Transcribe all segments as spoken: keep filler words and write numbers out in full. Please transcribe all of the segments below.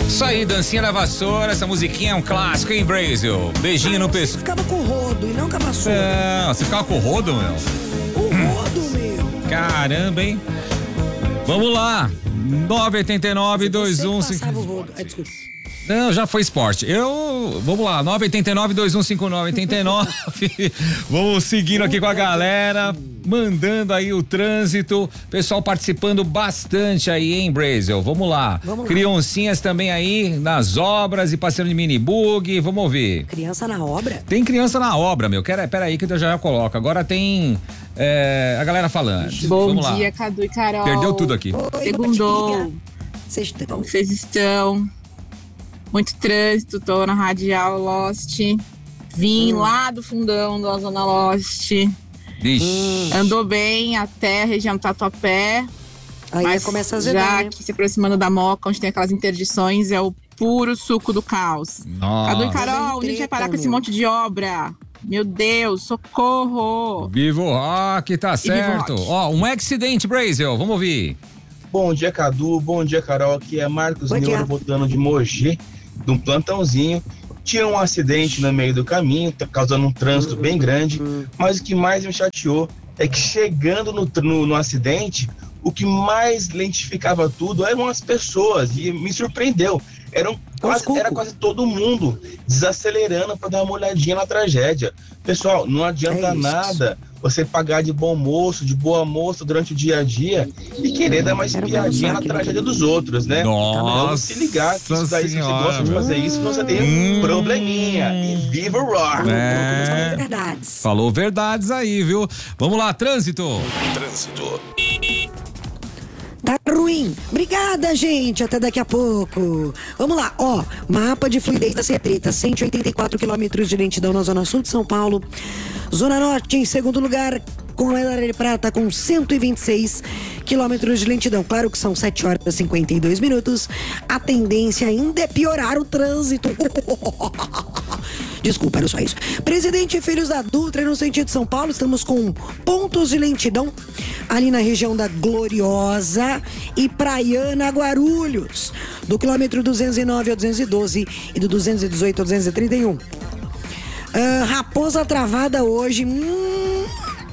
Isso aí, dancinha da vassoura, essa musiquinha é um clássico, hein, Brasil? Beijinho ah, no pescoço. Você ficava com o rodo e não com a vassoura. É, você ficava com o rodo, meu? O rodo, meu. Caramba, hein? Vamos lá. nove oito nove, dois um cinco. Passava o rodo. Ah, desculpa. Não, já foi esporte. Eu, vamos lá, nove oito nove, dois um cinco nove oito nove. Vamos seguindo aqui com a galera, mandando aí o trânsito, pessoal participando bastante aí, hein, Brasil? Vamos lá. Vamos lá. Criancinhas também aí nas obras e passeando de mini bug, vamos ouvir. Criança na obra? Tem criança na obra, meu. Quero, pera aí que eu já coloco. Agora tem é, a galera falando. Bom vamos dia, lá. Cadu e Carol. Perdeu tudo aqui. Oi, segundou. Como vocês estão? Muito trânsito, tô na Radial Lost. Vim hum. lá do fundão da Zona Lost. Hum. Andou bem até a região Tatuapé. Aí mas começa a azedar, já né? que se aproximando da Moca, onde tem aquelas interdições, é o puro suco do caos. Nossa. Cadu e Carol, onde a gente vai parar com esse monte de obra? Meu Deus, socorro! Viva o rock, tá certo. Ó, um acidente, Brasil, vamos ouvir. Bom dia, Cadu. Bom dia, Carol. Aqui é Marcos Neuro voltando de Mogi, de um plantãozinho. Tinha um acidente no meio do caminho, tá causando um trânsito bem grande, mas o que mais me chateou é que chegando no, no, no acidente, o que mais lentificava tudo eram as pessoas, e me surpreendeu. Eram quase, era quase todo mundo desacelerando para dar uma olhadinha na tragédia. Pessoal, não adianta é nada você pagar de bom moço, de boa moça durante o dia a dia e querer dar uma espiadinha na tragédia dos outros, né? Nossa, então, se ligar que isso daí, se você gosta de fazer isso, você tem um hum. probleminha. E viva o rock! É. Verdades. Falou verdades aí, viu? Vamos lá, trânsito. Trânsito. Tá ruim. Obrigada, gente. Até daqui a pouco. Vamos lá, ó. Mapa de fluidez da Cetreta. cento e oitenta e quatro quilômetros de lentidão na zona sul de São Paulo. Zona Norte, em segundo lugar, com a medalha de prata, com cento e vinte e seis quilômetros de lentidão. Claro que são sete horas e cinquenta e dois minutos. A tendência ainda é piorar o trânsito. Desculpa, era só isso. Presidente e Filhos da Dutra, no sentido de São Paulo, estamos com pontos de lentidão ali na região da Gloriosa e Praiana, Guarulhos. Do quilômetro duzentos e nove ao duzentos e doze e do duzentos e dezoito ao duzentos e trinta e um. Uh, Raposa Travada hoje. Hum,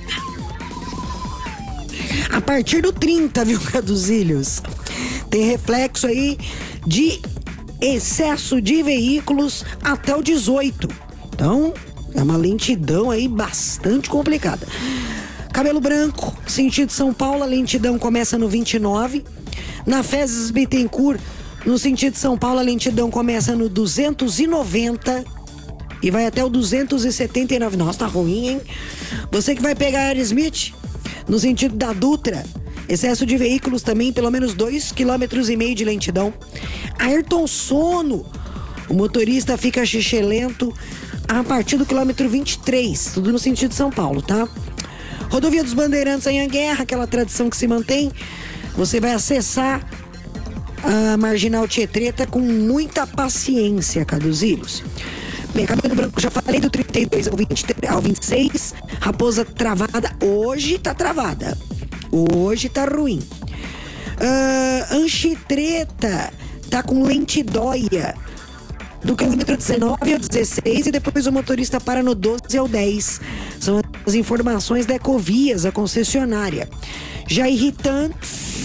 a partir do trinta, viu, Caduzilhos? Tem reflexo aí de excesso de veículos até o dezoito. Então, é uma lentidão aí bastante complicada. Cabelo Branco, sentido São Paulo, a lentidão começa no vinte e nove. Na Fezes Bittencourt, no sentido São Paulo, a lentidão começa no duzentos e noventa e vai até o duzentos e setenta e nove. Nossa, tá ruim, hein? Você que vai pegar a Aerosmith, no sentido da Dutra, excesso de veículos também, pelo menos dois quilômetros e meio de lentidão. Ayrton Sono, o motorista fica xixelento a partir do quilômetro vinte e três, tudo no sentido de São Paulo, tá? Rodovia dos Bandeirantes em Anguerra, aquela tradição que se mantém. Você vai acessar a Marginal Tietreta com muita paciência, Caduzilhos. Bem, Cabelo Branco, já falei do trinta e dois ao, vinte, ao vinte e seis. Raposa Travada, hoje tá travada. Hoje tá ruim. Uh, Anchitreta tá com lentidóia do quilômetro dezenove ao dezesseis e depois o motorista para no doze ao dez. São as informações da Ecovias, a concessionária. Já irritante,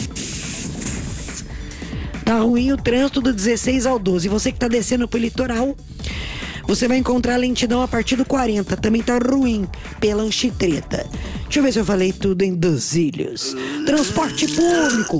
tá ruim o trânsito do dezesseis ao doze. Você que tá descendo pro litoral, você vai encontrar lentidão a partir do quarenta. Também tá ruim pela Anchitreta. Deixa eu ver se eu falei tudo em Duzilhos. Transporte público.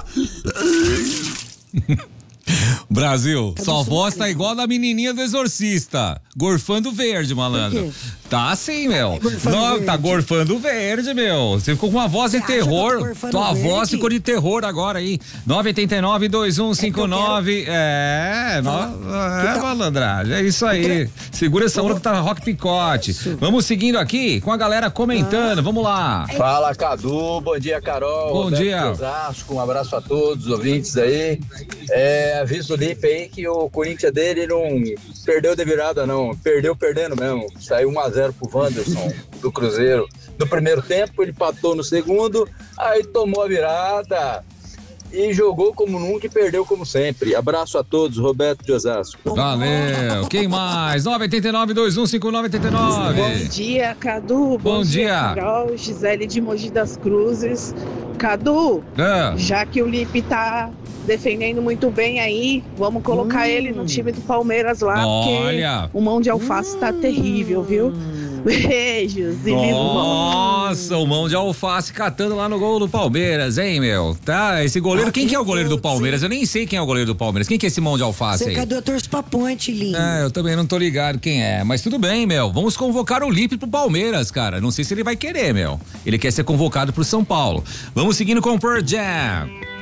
Brasil, sua voz tá igual a da menininha do Exorcista. Gorfando verde, malandro. Tá assim, meu. Não, tá gorfando verde, meu. Você ficou com uma voz de terror. Tua voz ficou de terror agora aí. nove oito nove, dois um cinco nove. É, é, malandragem. É isso aí. Segura essa onda que tá Rock Picote. Vamos seguindo aqui com a galera comentando. Vamos lá. Fala, Cadu. Bom dia, Carol. Bom dia. Osasco, um abraço a todos os ouvintes aí. É, avisa o Lipe aí que o Corinthians dele não perdeu de virada, não. Perdeu perdendo mesmo. Saiu um a zero pro Wanderson do Cruzeiro. No primeiro tempo, ele empatou no segundo, aí tomou a virada. e jogou como nunca e perdeu como sempre. Abraço a todos, Roberto de Osasco. Valeu. Quem mais? nove oito nove, dois um cinco nove oito nove. Bom dia, Cadu. Bom, Bom dia. dia, Carol. Gisele de Mogi das Cruzes. Cadu, é. já que o Lipe tá defendendo muito bem aí, vamos colocar hum. ele no time do Palmeiras lá, Olha. porque o mão de alface hum. tá terrível, viu? Beijos e Nossa, o mão de alface catando lá no gol do Palmeiras, hein, meu? Tá, esse goleiro, ah, quem que é o goleiro do Palmeiras? Eu nem sei quem é o goleiro do Palmeiras. Quem que é esse mão de alface aí? Você torce pra ponte, lindo. É, eu também não tô ligado quem é, mas tudo bem, meu. Vamos convocar o Lipe pro Palmeiras, cara. Não sei se ele vai querer, meu. Ele quer ser convocado pro São Paulo. Vamos seguindo com o Pearl Jam.